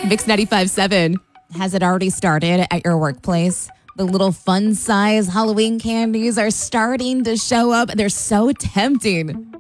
Mix 95.7. Has it already started at your workplace? The little fun size Halloween candies are starting to show up. They're so tempting.